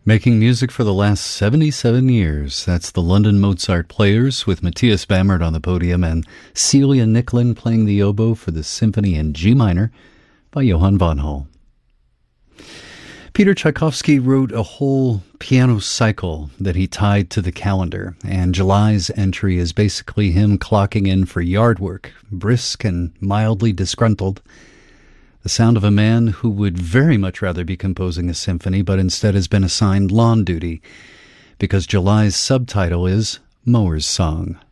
Making music for the last 77 years. That's the London Mozart Players with Matthias Bammert on the podium and Celia Nicklin playing the oboe for the symphony in G minor by Johann von Hall. Peter Tchaikovsky wrote a whole piano cycle that he tied to the calendar, and July's entry is basically him clocking in for yard work, brisk and mildly disgruntled. The sound of a man who would very much rather be composing a symphony, but instead has been assigned lawn duty, because July's subtitle is Mower's Song.